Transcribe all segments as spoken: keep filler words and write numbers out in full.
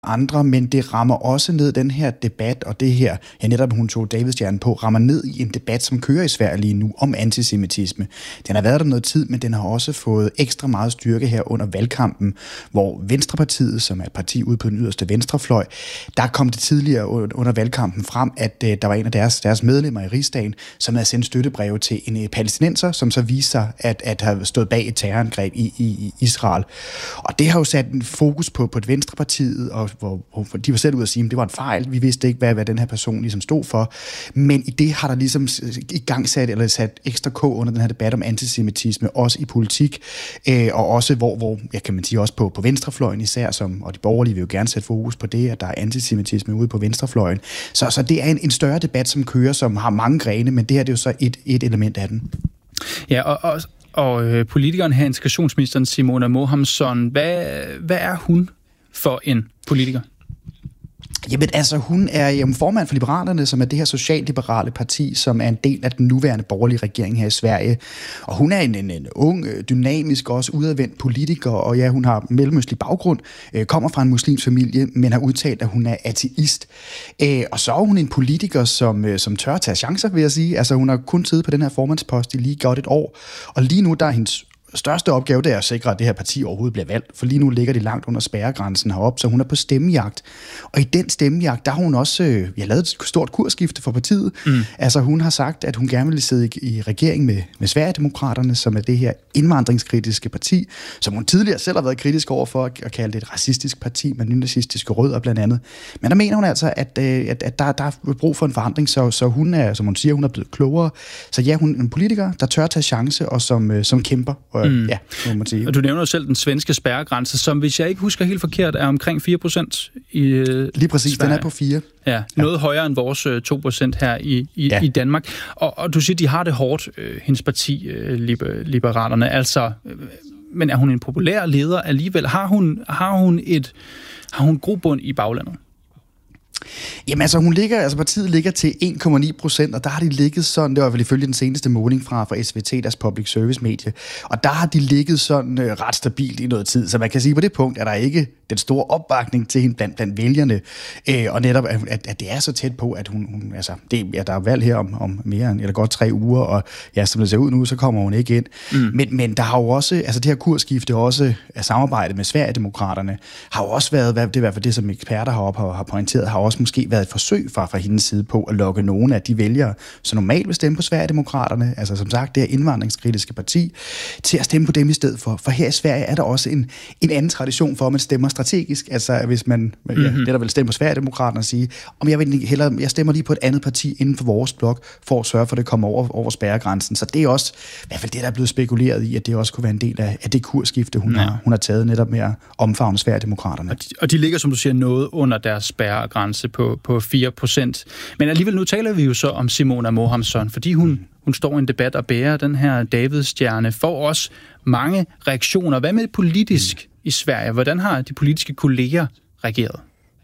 andre, men det rammer også ned den her debat, og det her, ja netop hun tog Davidstjernen på, rammer ned i en debat, som kører i Sverige lige nu om antisemitisme. Den har været der noget tid, men den har også fået ekstra meget styrke her under valgkampen, hvor Venstrepartiet, som er et parti ude på den yderste venstrefløj, der kom det tidligere under valgkampen frem, at uh, der var en af deres, deres medlemmer i Rigsdagen, som havde sendt støttebreve til en palæstinenser, som så viste sig at, at have stået bag et terrorangreb i, i, i Israel. Og det har jo sat en fokus på, på et Venstrepartiet, og hvor, hvor de var selv ude at sige, at det var en fejl. Vi vidste ikke, hvad, hvad den her person ligesom stod for. Men i det har der ligesom i gang sat, eller sat ekstra k under den her debat om antisemitisme, også i politik, øh, og også hvor, hvor jeg kan man sige, også på, på venstrefløjen især, som, og de borgerlige vil jo gerne sætte fokus på det, at der er antisemitisme ude på venstrefløjen. Så, så det er en, en større debat, som kører, som har mange grene, men det her det er jo så et, et element af den. Ja, og, og, og øh, politikeren her, integrationsministeren Simona Mohamsson, hvad, hvad er hun for en politiker? Jamen altså, hun er jamen, formand for Liberalerne, som er det her socialliberale parti, som er en del af den nuværende borgerlige regering her i Sverige. Og hun er en, en, en ung, dynamisk og også udadvendt politiker, og ja, hun har mellemøstlig baggrund, øh, kommer fra en muslimsk familie, men har udtalt, at hun er ateist. Øh, og så er hun en politiker, som, øh, som tør at tage chancer, vil jeg sige. Altså, hun har kun siddet på den her formandspost i lige godt et år, og lige nu der er hendes største opgave, det er at sikre, at det her parti overhovedet bliver valgt, for lige nu ligger det langt under spærregrænsen heroppe, så hun er på stemmejagt. Og i den stemmejagt, der har hun også øh, ja, lavet et stort kursskifte for partiet. Mm. Altså hun har sagt, at hun gerne vil sidde i, i regering med, med Sverigedemokraterne, som er det her indvandringskritiske parti, som hun tidligere selv har været kritisk over for at, at kalde det et racistisk parti med nynazistiske rødder blandt andet. Men der mener hun altså, at, øh, at, at der, der er brug for en forandring, så, så hun er, som hun siger, hun er blevet klogere. Så ja, hun er en politiker, der tør tage chance og som, øh, som kæmper. Mm. Ja, må man sige. Og du nævner jo selv den svenske spærregrænse, som hvis jeg ikke husker helt forkert, er omkring fire procent i Lige præcis, Sverige. Den er på fire. Ja, noget ja. højere end vores to procent her i, i, ja. i Danmark. Og, og du siger, de har det hårdt, øh, hendes parti, øh, Liberalerne. Altså, øh, men er hun en populær leder alligevel? Har hun, har hun et har hun grobund i baglandet? Jamen altså, hun ligger, altså partiet ligger til en komma ni procent, og der har de ligget sådan, det var vel ifølge den seneste måling fra, fra S V T, deres public service medie, og der har de ligget sådan øh, ret stabilt i noget tid, så man kan sige, på det punkt er der ikke den store opbakning til hende blandt, blandt vælgerne, øh, og netop, at, at det er så tæt på, at hun, hun altså, det, ja, der er valg her om, om mere end, eller godt tre uger, og ja, som det ser ud nu, så kommer hun ikke ind. Mm. Men, men der har jo også, altså det her kursskifte også af samarbejdet med Sverigedemokraterne, har jo også været, det er i hvert fald det, som eksperter heroppe har, har pointeret, har også måske været et forsøg fra, fra hendes side på at lokke nogle af de vælgere, som normalt vil stemme på Sverigedemokraterne, altså som sagt det her indvandringskritiske parti, til at stemme på dem i stedet for. For her i Sverige er der også en, en anden tradition for, at man stemmer strategisk. Altså hvis man, mm-hmm. ja, det der vil stemme på Sverigedemokraterne og sige, om jeg vil hellere, jeg stemmer lige på et andet parti inden for vores blok, for at sørge for, at det kommer over, over spærregrænsen. Så det er også, i hvert fald det, der er blevet spekuleret i, at det også kunne være en del af, af det kursskifte, hun, ja. har, hun har taget netop med at omfavne Sverigedemokraterne. Og de, og de ligger, som du siger, noget under deres spærregrænse på, på fire procent. Men alligevel nu taler vi jo så om Simona Mohamsson, fordi hun, hun står i en debat og bærer den her Davidstjerne, får også mange reaktioner. Hvad med politisk mm. i Sverige? Hvordan har de politiske kolleger reageret?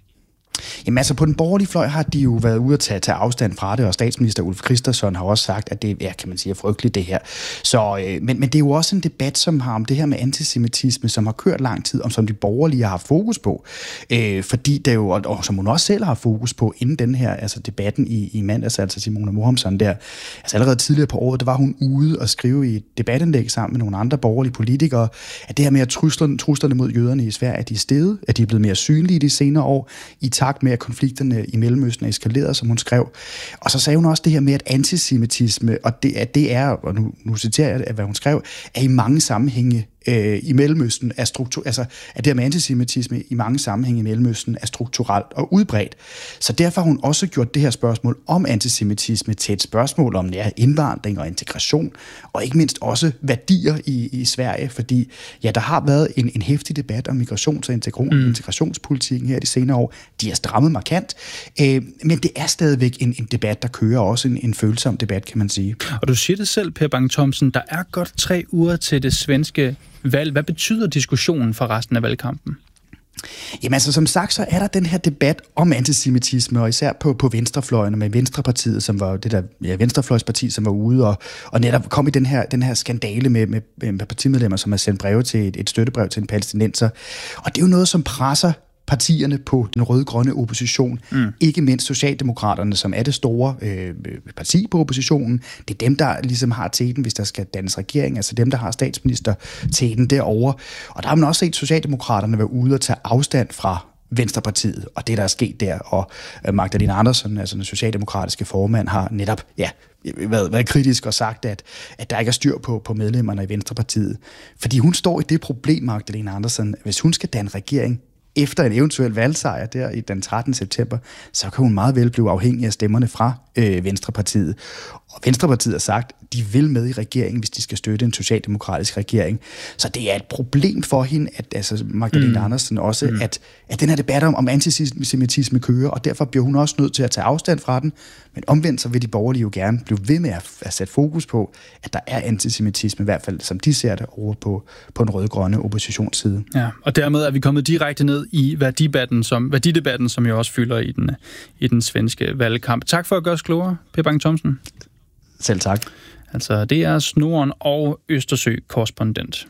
Jamen altså, på den borgerlige fløj har de jo været ude at tage, tage afstand fra det, og statsminister Ulf Kristersson har også sagt, at det ja, kan man sige, er frygteligt det her. Så, øh, men, men det er jo også en debat, som har om det her med antisemitisme, som har kørt lang tid, om som de borgerlige har haft fokus på. Øh, fordi det jo, og, og som hun også selv har fokus på, inden den her altså debatten i, i mandags, altså Simona Mohamsson der, altså allerede tidligere på året, der var hun ude og skrive i et debatindlæg sammen med nogle andre borgerlige politikere, at det her med at truslerne, truslerne mod jøderne i Sverige, at de er steget, at de er blevet mere synlige de senere år, i takt med, at konflikterne i Mellemøsten er eskaleret, som hun skrev. Og så sagde hun også det her med, at antisemitisme, og det, at det er, og nu, nu citerer jeg, hvad hun skrev, er i mange sammenhænge øh, i Mellemøsten er struktur, altså at det her med antisemitisme i mange sammenhænge i Mellemøsten er strukturelt og udbredt. Så derfor har hun også gjort det her spørgsmål om antisemitisme til et spørgsmål om ja, indvandring og integration, og ikke mindst også værdier i, i Sverige, fordi ja, der har været en, en heftig debat om migrations- og integration, mm. integrationspolitikken her de senere år. De er strammet markant, øh, men det er stadigvæk en, en debat, der kører, også en, en følsom debat, kan man sige. Og du siger det selv, Per Bang-Thomsen, der er godt tre uger til det svenske valg. Hvad betyder diskussionen for resten af valgkampen? Jamen altså, som sagt, så er der den her debat om antisemitisme, og især på, på venstrefløjen med Venstrepartiet, som var det der ja, venstrefløjsparti, som var ude og, og netop kom i den her, den her skandale med, med, med partimedlemmer, som har sendt breve til et, et støttebrev til en palæstinenser. Og det er jo noget, som presser partierne på den rød-grønne opposition, mm. ikke mindst Socialdemokraterne, som er det store øh, parti på oppositionen. Det er dem, der ligesom har teten, hvis der skal dannes regering, altså dem, der har statsminister-teten derovre. Og der har man også set Socialdemokraterne være ude og tage afstand fra Venstrepartiet, og det, der er sket der, og Magdalena Andersen, altså den socialdemokratiske formand, har netop ja, været, været kritisk og sagt, at, at der ikke er styr på, på medlemmerne i Venstrepartiet. Fordi hun står i det problem, Magdalena Andersen, hvis hun skal danne regering efter en eventuel valgsejr der i den trettende september, så kan hun meget vel blive afhængig af stemmerne fra øh, Venstrepartiet. Og Venstrepartiet har sagt, at de vil med i regeringen, hvis de skal støtte en socialdemokratisk regering. Så det er et problem for hende, at altså Magdalena mm. Andersen også, mm. at, at den her debat om, om antisemitisme kører, og derfor bliver hun også nødt til at tage afstand fra den. Men omvendt så vil de borgerlige jo gerne blive ved med at, at sætte fokus på, at der er antisemitisme, i hvert fald som de ser det over på, på en rød-grønne oppositionsside. Ja, og dermed er vi kommet direkte ned i værdidebatten, som, værdidebatten, som jo også fylder i den, i den svenske valgkamp. Tak for at gøre os klogere, Per Bang-Thomsen. Selv tak. Altså, det er Norden og Østersø-korrespondent.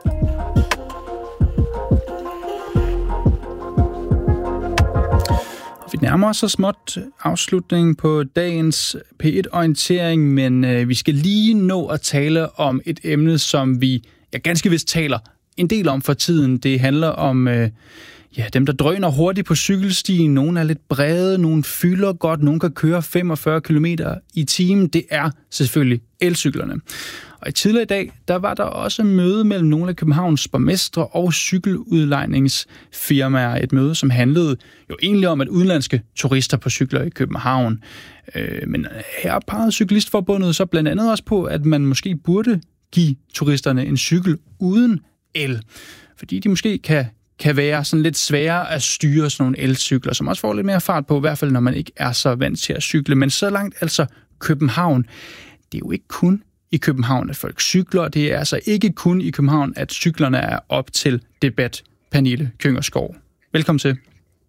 Vi nærmer os så småt afslutningen på dagens P et-orientering, men øh, vi skal lige nå at tale om et emne, som vi ja, ganske vist taler en del om for tiden. Det handler om øh, ja, dem, der drøner hurtigt på cykelstien. Nogle er lidt brede, nogle fylder godt, nogle kan køre femogfyrre kilometer i timen. Det er selvfølgelig elcyklerne. Og tidligere i dag, der var der også møde mellem nogle af Københavns borgmestre og cykeludlejningsfirmaer. Et møde, som handlede jo egentlig om, at udenlandske turister på cykler i København. Øh, men her pegede Cyklistforbundet så blandt andet også på, at man måske burde give turisterne en cykel uden el. Fordi de måske kan, kan være sådan lidt sværere at styre sådan nogle elcykler, som også får lidt mere fart på, i hvert fald når man ikke er så vant til at cykle. Men så langt altså København. Det er jo ikke kun i København, at folk cykler. Det er altså ikke kun i København, at cyklerne er op til debat. Pernille Kyngerskov, velkommen til.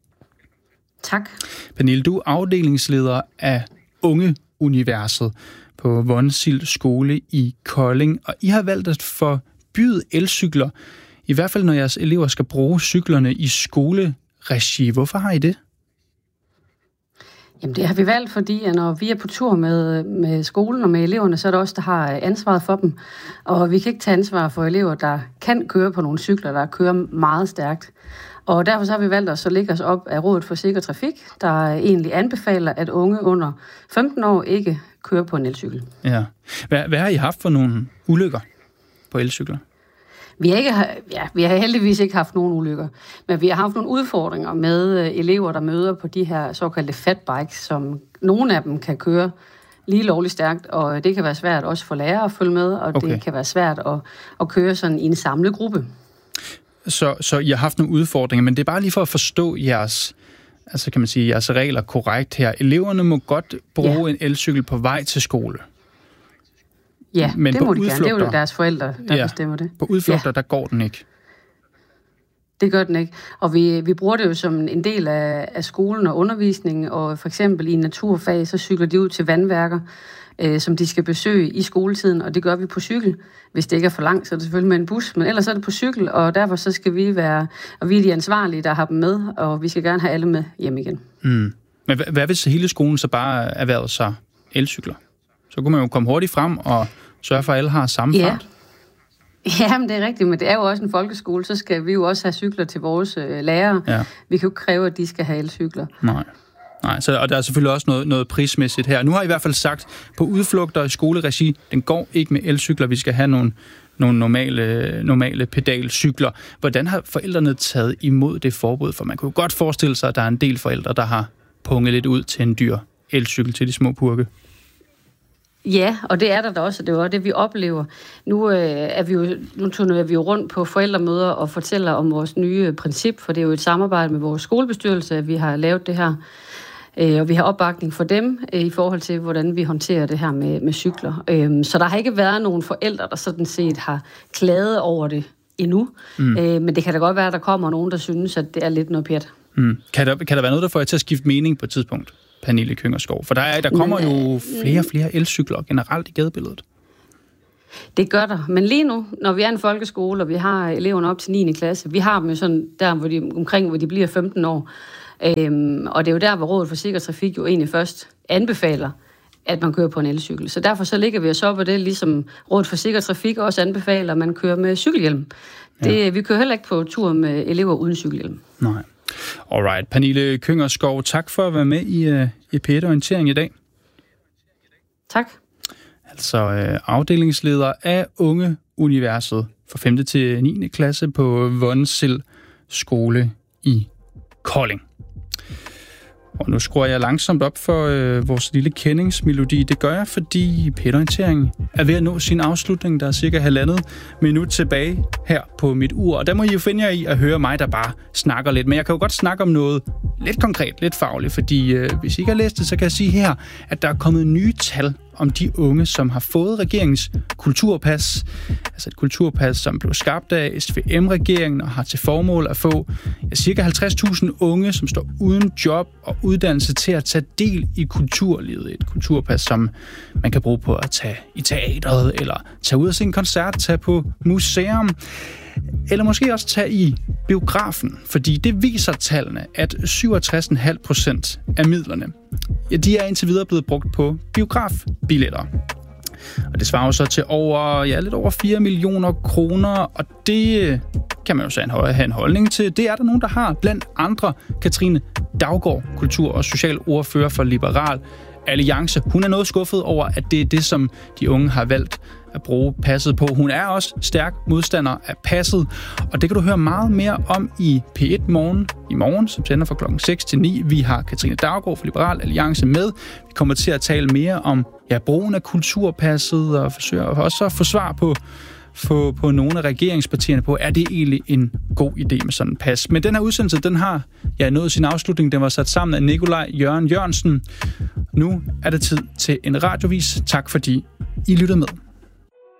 Tak. Pernille, du er afdelingsleder af Unge-universet på Vonsild Skole i Kolding, og I har valgt at forbyde elcykler, i hvert fald når jeres elever skal bruge cyklerne i skoleregi. Hvorfor har I det? Jamen det har vi valgt, fordi at når vi er på tur med, med skolen og med eleverne, så er det os, der har ansvaret for dem. Og vi kan ikke tage ansvar for elever, der kan køre på nogle cykler, der kører meget stærkt. Og derfor så har vi valgt os at lægge os op af Rådet for Sikker Trafik, der egentlig anbefaler, at unge under femten år ikke kører på en elcykel. Ja. Hvad, hvad har I haft for nogle ulykker på elcykler? Vi har, ikke, ja, vi har heldigvis ikke haft nogen ulykker, men vi har haft nogle udfordringer med elever, der møder på de her såkaldte fatbikes, som nogle af dem kan køre lige lovligt stærkt, og det kan være svært også for lærere at følge med, og okay. Det kan være svært at, at køre sådan i en samlet gruppe. Så, så I har haft nogle udfordringer, men det er bare lige for at forstå jeres, altså kan man sige, jeres regler korrekt her. Eleverne må godt bruge ja. en elcykel på vej til skole. Ja, men det må de gerne. Det er jo deres forældre, der ja, bestemmer det. På udflugter, ja. der går den ikke. Det gør den ikke. Og vi, vi bruger det jo som en del af, af skolen og undervisningen, og for eksempel i naturfag, så cykler de ud til vandværker, øh, som de skal besøge i skoletiden, og det gør vi på cykel. Hvis det ikke er for langt, så er det selvfølgelig med en bus, men ellers er det på cykel, og derfor så skal vi være, og vi er de ansvarlige, der har dem med, og vi skal gerne have alle med hjem igen. Mm. Men hvad hvis hele skolen så bare erhvervede sig elcykler? Så kunne man jo komme hurtigt frem og sørge for, at alle har samme ja. fart. Ja, men det er rigtigt, men det er jo også en folkeskole, så skal vi jo også have cykler til vores øh, lærere. Ja. Vi kan jo ikke kræve, at de skal have elcykler. Nej. Nej, så, og der er selvfølgelig også noget, noget prismæssigt her. Nu har I i hvert fald sagt, på udflugter i skoleregi, den går ikke med elcykler, vi skal have nogle, nogle normale, normale pedalcykler. Hvordan har forældrene taget imod det forbud? For man kunne godt forestille sig, at der er en del forældre, der har punget lidt ud til en dyr elcykel til de små purke. Ja, og det er der da også, det var det, vi oplever. Nu, øh, er vi jo, nu turnerer vi jo rundt på forældremøder og fortæller om vores nye princip, for det er jo et samarbejde med vores skolebestyrelse, at vi har lavet det her. Øh, og vi har opbakning for dem øh, i forhold til, hvordan vi håndterer det her med, med cykler. Øh, så der har ikke været nogen forældre, der sådan set har klaget over det endnu. Mm. Øh, men det kan da godt være, at der kommer nogen, der synes, at det er lidt noget pjat. Mm. Kan, der, kan der være noget, der får jer til at skifte mening på et tidspunkt? Pernille Kyngerskov. For der, er, der kommer Men, jo flere og flere elcykler generelt i gadebilledet. Det gør der, men lige nu, når vi er en folkeskole, og vi har eleverne op til niende klasse, vi har dem jo sådan der, hvor de, omkring hvor de bliver femten år, øhm, og det er jo der, hvor Rådet for Sikker Trafik jo egentlig først anbefaler, at man kører på en elcykel. Så derfor så ligger vi os op på det, ligesom Rådet for Sikker Trafik også anbefaler, at man kører med cykelhjelm. Det, ja. Vi kører heller ikke på tur med elever uden cykelhjelm. Nej. Alright. Pernille Kyngerskov, tak for at være med i, uh, i P et-orientering i dag. Tak. Altså øh, afdelingsleder af Unge Universet for femte til niende klasse på Vonsild Skole i Kolding. Og nu skruer jeg langsomt op for øh, vores lille kendingsmelodi. Det gør jeg, fordi P et-orienteringen er ved at nå sin afslutning. Der er cirka halvandet minut tilbage her på mit ur. Og der må I jo finde jer i at høre mig, der bare snakker lidt. Men jeg kan jo godt snakke om noget lidt konkret, lidt fagligt. Fordi øh, hvis I ikke har læst det, så kan jeg sige her, at der er kommet nye tal om de unge, som har fået regeringens kulturpas. Altså et kulturpas, som blev skabt af S V M-regeringen og har til formål at få ja, cirka halvtreds tusind unge, som står uden job og uddannelse til at tage del i kulturlivet. Et kulturpas, som man kan bruge på at tage i teatret, eller tage ud og se en koncert, tage på museum, eller måske også tage i biografen, fordi det viser tallene, at syvogtres komma fem procent af midlerne, ja, de er indtil videre blevet brugt på biografbilletter. Og det svarer jo så til over, ja, lidt over fire millioner kroner, og det kan man jo så have en holdning til. Det er der nogen, der har, blandt andre Katrine Daugaard, kultur- og socialordfører for Liberal Alliance. Hun er noget skuffet over, at det er det, som de unge har valgt at bruge passet på. Hun er også stærk modstander af passet, og det kan du høre meget mere om i P et Morgen i morgen, som sender fra klokken seks til ni. Vi har Katrine Daugaard fra Liberal Alliance med. Vi kommer til at tale mere om ja, brugen af kulturpasset og forsøger også at få svar på Få på nogle af regeringspartierne på, er det egentlig en god idé med sådan en pas. Men den her udsendelse, den har ja, nået sin afslutning. Den var sat sammen af Nikolaj Jørgen Jørgensen. Nu er det tid til en radiovis. Tak fordi I lyttede med.